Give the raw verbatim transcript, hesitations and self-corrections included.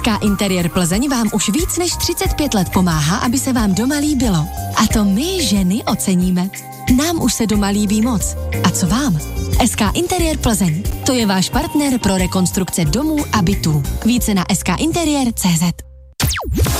K Interiér Plzeň vám už víc než třicet pět let pomáhá, aby se vám doma líbilo. A to my, ženy, oceníme. Nám už se doma líbí moc. A co vám? S K Interiér Plzeň. To je váš partner pro rekonstrukce domů a bytů. Více na s k interiér tečka cé zet.